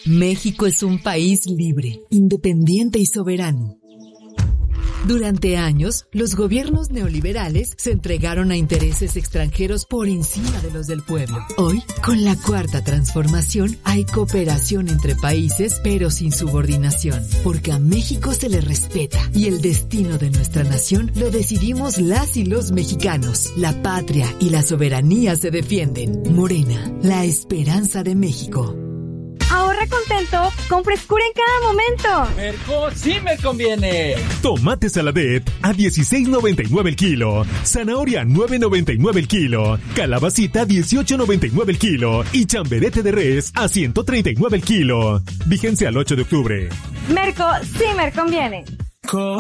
México es un país libre, independiente y soberano. Durante años, los gobiernos neoliberales se entregaron a intereses extranjeros por encima de los del pueblo. Hoy, con la Cuarta Transformación, hay cooperación entre países, pero sin subordinación, porque a México se le respeta y el destino de nuestra nación lo decidimos las y los mexicanos. La patria y la soberanía se defienden. Morena, la esperanza de México. Ahorra contento con frescura en cada momento. Merco sí me conviene. Tomate Saladet a $16.99 el kilo. Zanahoria 9.99 el kilo. Calabacita 18.99 el kilo. Y chamberete de res a $139 el kilo. Vigencia al 8 de octubre. Merco sí me conviene.